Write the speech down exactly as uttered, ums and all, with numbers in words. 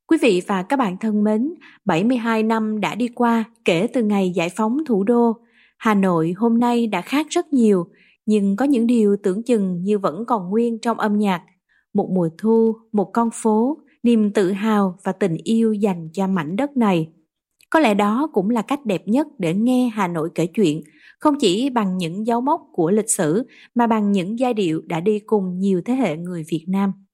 Quý vị và các bạn thân mến, bảy mươi hai năm đã đi qua kể từ ngày giải phóng thủ đô. Hà Nội hôm nay đã khác rất nhiều, nhưng có những điều tưởng chừng như vẫn còn nguyên trong âm nhạc. Một mùa thu, một con phố, niềm tự hào và tình yêu dành cho mảnh đất này. Có lẽ đó cũng là cách đẹp nhất để nghe Hà Nội kể chuyện, không chỉ bằng những dấu mốc của lịch sử mà bằng những giai điệu đã đi cùng nhiều thế hệ người Việt Nam.